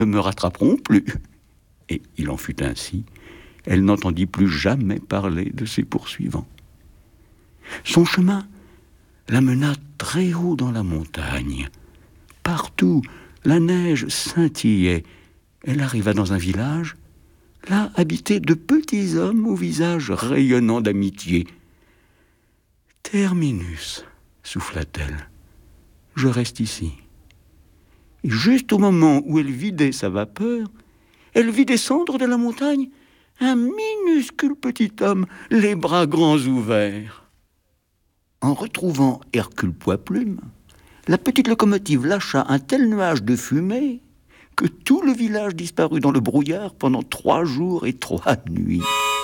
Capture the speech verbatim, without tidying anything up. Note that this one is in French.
ne me rattraperont plus. Et il en fut ainsi. Elle n'entendit plus jamais parler de ses poursuivants. Son chemin la mena très haut dans la montagne. Partout, la neige scintillait. Elle arriva dans un village. Là habitaient de petits hommes au visage rayonnant d'amitié. « Terminus, souffla-t-elle, je reste ici. » Et juste au moment où elle vidait sa vapeur, elle vit descendre de la montagne un minuscule petit homme, les bras grands ouverts. En retrouvant Hercule Poids-Plume, la petite locomotive lâcha un tel nuage de fumée que tout le village disparut dans le brouillard pendant trois jours et trois nuits.